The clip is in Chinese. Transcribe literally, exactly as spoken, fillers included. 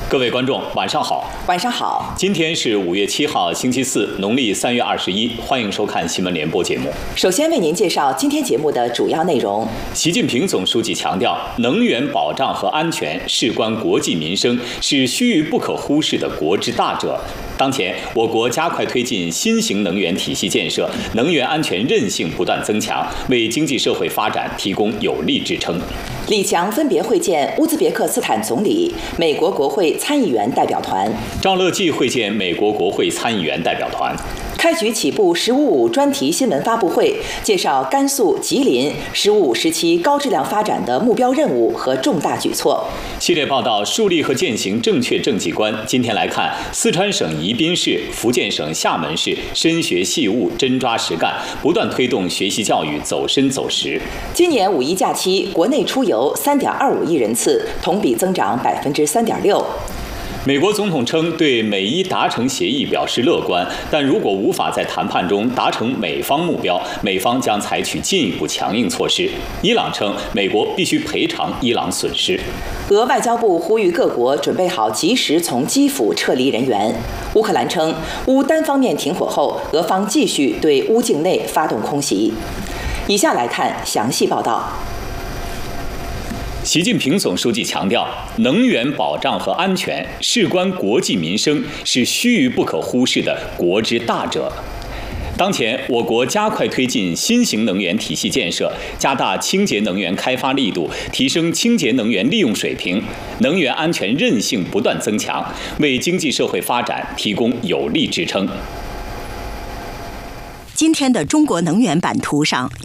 各位观众，晚上好。 晚上好。 今天是五月七号，星期四，农历三月二十一。欢迎收看新闻联播节目。 首先为您介绍今天节目的主要内容。 习近平总书记强调，能源保障和安全事关国计民生，是须臾不可忽视的国之大者。当前，我国加快推进新型能源体系建设，能源安全韧性不断增强，为经济社会发展提供有力支撑。 李强分别会见乌兹别克斯坦总理、美国国会参议员代表团。 赵乐际会见美国国会参议员代表团。 开局起步“十五五”专题新闻发布会，介绍甘肃、吉林“十五五”时期高质量发展的目标任务和重大举措。 系列报道树立和践行正确政绩观。今天来看四川省宜宾市、福建省厦门市深学细悟、真抓实干，不断推动学习教育走深走实。 今年五一假期，国内出游三点二五亿人次，同比增长百分之三点六。 美国总统称对美伊达成协议表示乐观，但如果无法在谈判中达成美方目标，美方将采取进一步强硬措施。伊朗称美国必须赔偿伊朗损失。 俄外交部呼吁各国准备好及时从基辅撤离人员。乌克兰称乌单方面停火后，俄方继续对乌境内发动空袭。以下来看详细报道。 习近平总书记强调，能源保障和安全事关国计民生，是须臾不可忽视的国之大者。当前，我国加快推进新型能源体系建设，加大清洁能源开发力度，提升清洁能源利用水平，能源安全韧性不断增强，为经济社会发展提供有力支撑。 今天的中国能源版图上